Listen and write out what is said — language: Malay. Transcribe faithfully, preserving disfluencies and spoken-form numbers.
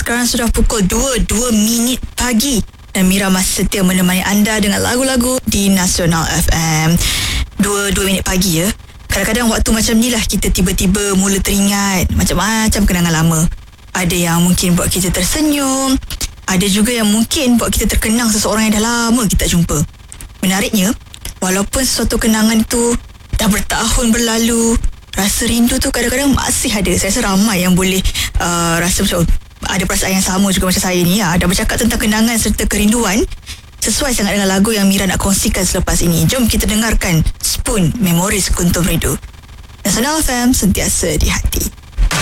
sekarang sudah pukul dua dua minit pagi dan Mira masih setia menemani anda dengan lagu-lagu di Nasional F M. dua dua minit pagi ya. Kadang-kadang waktu macam ni lah kita tiba-tiba mula teringat macam-macam kenangan lama. Ada yang mungkin buat kita tersenyum, ada juga yang mungkin buat kita terkenang seseorang yang dah lama kita tak jumpa. Menariknya, walaupun sesuatu kenangan itu dah bertahun berlalu, rasa rindu tu kadang-kadang masih ada. Saya rasa ramai yang boleh uh, rasa macam ada perasaan yang sama juga macam saya ni ya. Dah bercakap tentang kenangan serta kerinduan, sesuai sangat dengan lagu yang Mira nak kongsikan selepas ini. Jom kita dengarkan Spoon, Memories Kuntum Rindu. Nasional F M, sentiasa di hati.